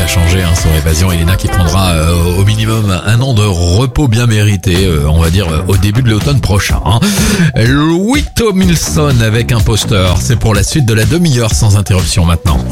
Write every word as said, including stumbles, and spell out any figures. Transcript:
a changé hein, sur Évasion. Elena qui prendra euh, au minimum un an de repos bien mérité, euh, on va dire euh, au début de l'automne prochain. Hein. Louis Tomlinson avec Imposteur, c'est pour la suite de la demi-heure sans interruption maintenant.